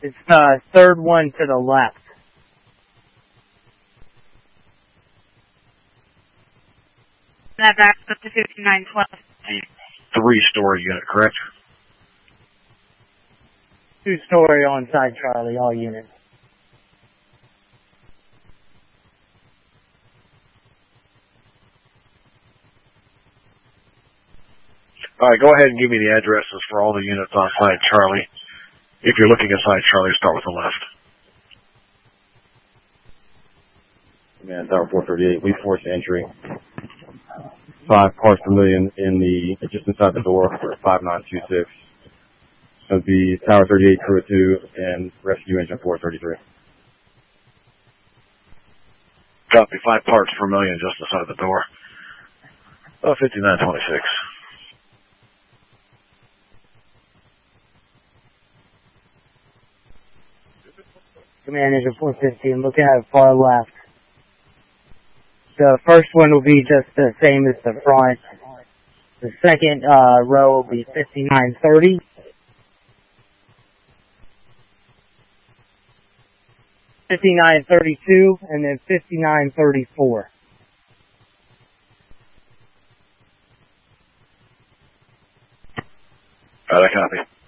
It's the third one to the left. That backs up to 5912. The 3-story unit, correct? 2-story on side Charlie, all units. All right, go ahead and give me the addresses for all the units on side Charlie. If you're looking at side Charlie, start with the left. Man, Tower 438, we forced entry. 5 parts per million just inside the door for 5926. So it'd be Tower 38, Crew 2, and Rescue Engine 433. Copy, 5 parts per million just inside the door. 5926. Command Engine 450, I'm looking at the far left. The first one will be just the same as the front. The second row will be 5930. $59.32 and then $59.34. Got a copy.